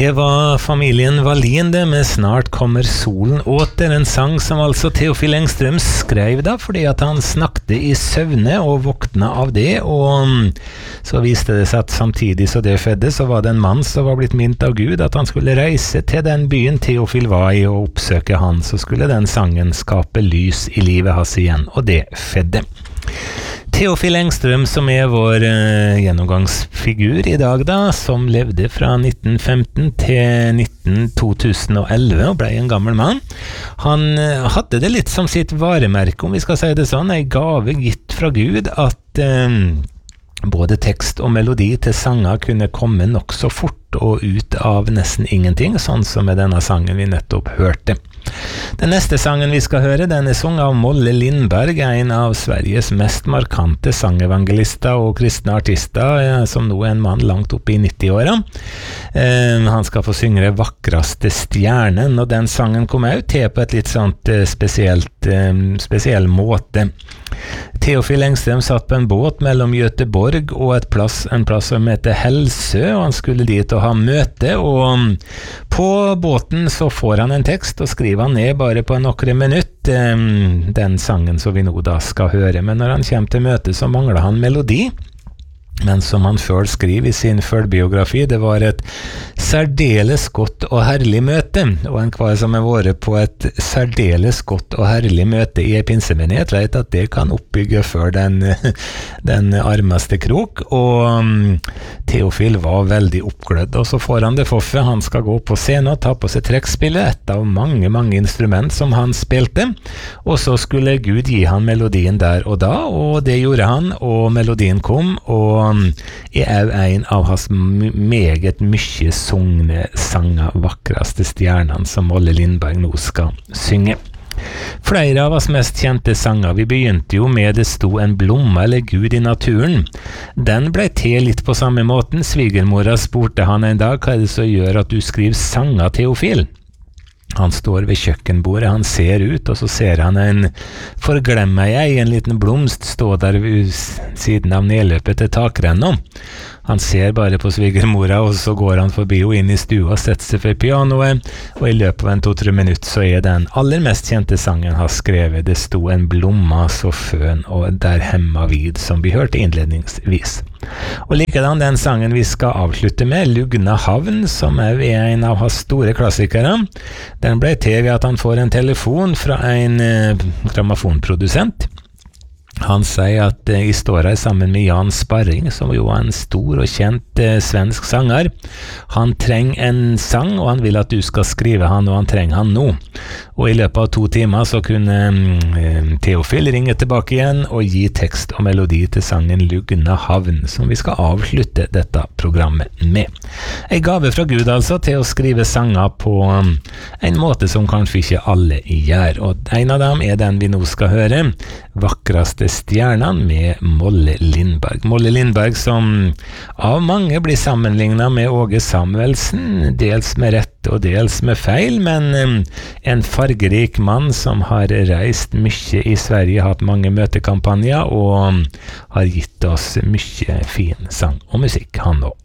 Det var familien Wallin det med Snart kommer solen åter, en sang som altså Teofil Engström skrev da, fordi at han snakket i søvne og våkna av det, og så viste det seg at samtidig så det skjedde, så var det en mann som var blitt minnet av Gud at han skulle reise til den byen Teofil var i og oppsøke han, så skulle den sangen skape lys i livet hans igjen, og det skjedde. Teofil Engström, som er vår gjennomgangsfigur i dag da, som levde fra 1915 til 2011 og ble en gammel mann. Han hadde det litt som sitt varemerke, om vi skal si det sånn, en gave gitt fra Gud at både tekst og melodi til sanger kunne komme nok så fort og ut av nesten ingenting, sånn som med denne sangen vi nettopp hørte. Den neste sangen vi skal høre, den er sunget av Molle Lindberg, en av Sveriges mest markante sangevangelister og kristne artister, som nå er en mann langt oppe i 90-åra. Han skal få synge det vakraste stjernen, og den sangen kom ut til på et litt sånt spesiell måte. Teofil Engström satt på en båt mellom Göteborg og en plass som heter Hälsö, og han skulle dit og ha møte, og på båten så får han en tekst og skriver han ned bare på noen minutter den sangen som vi nå da skal høre, men når han kommer til møte så mangler han melodi. Men som han selv skriver i sin følbiografi, det var et særdeles godt og herlig møte, og en kvar som har vært på et særdeles godt og herlig møte i en pinsemenighet, vet at det kan oppbygge før den armeste krok, og Teofil var veldig oppglødd, og så får han det forfra, han skal gå på scenen og ta på seg trekkspillet, et av mange instrument som han spilte, og så skulle Gud gi han melodien der og da, og det gjorde han, og melodien kom, og er en av hans meget mye sungne sanger, vakraste stjernene, som Molle Lindberg nå skal synge. Flere av oss mest kjente sanger, vi begynte jo med Det sto en blomme eller Gud i naturen. Den ble til litt på samme måten. Svigermora spurte han en dag, hva er det som gjør at du skriver sanger, Teofil? Han står ved kjøkkenbordet, han ser ut, og så ser han en liten blomst stå der ved siden av nedløpet til takrenna. Han ser bare på svigermora, og så går han forbi og inn i stua og setter seg for pianoet, og i løpet av 2-3 minutter så er den aller mest kjente sangen han skrevet, Det sto en blomma så føn og der hemma vid, som vi hørte innledningsvis. Og likedan den sangen vi skal avslutte med, Lugna havn, som er en av hans store klassikere. Den ble til ved at han får en telefon fra en grammofonprodusent. Han sier at I står her sammen med Jan Sparring, som jo er en stor og kjent svensk sanger. Han trenger en sang, og han vil at du skal skrive han, og han trenger han nå. Og I løpet av 2 timer så kunne Teofil ringe tilbake igjen og gi tekst og melodi til sangen Lugna havn, som vi skal avslutte dette programmet med. En gave fra Gud altså til å skrive sanger på en måte som kanskje ikke alle gjør, og en av dem er den vi nå skal høre, Vakraste stjernen med Molle Lindberg. Molle Lindberg som av mange blir sammenlignet med Åge Samuelsen, dels med rett og dels med feil, men en fargerik mann som har reist mye I Sverige, hatt mange møtekampanjer og har gitt oss mye fin sang og musikk, han også.